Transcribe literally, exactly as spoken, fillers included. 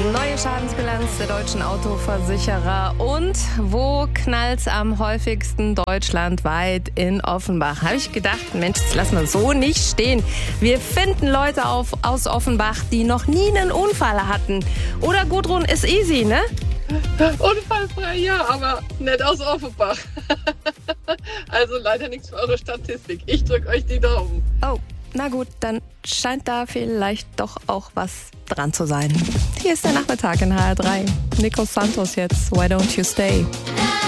Neue Schadensbilanz der deutschen Autoversicherer. Und wo knallt's am häufigsten deutschlandweit? In Offenbach. Habe ich gedacht, Mensch, das lassen wir so nicht stehen. Wir finden Leute auf, aus Offenbach, die noch nie einen Unfall hatten. Oder Gudrun, ist easy, ne? Unfallfrei, ja, aber nicht aus Offenbach. Also leider nichts für eure Statistik. Ich drücke euch die Daumen. Oh, na gut, dann scheint da vielleicht doch auch was dran zu sein. Hier ist der Nachmittag in H R drei. Nico Santos jetzt, Why Don't You Stay?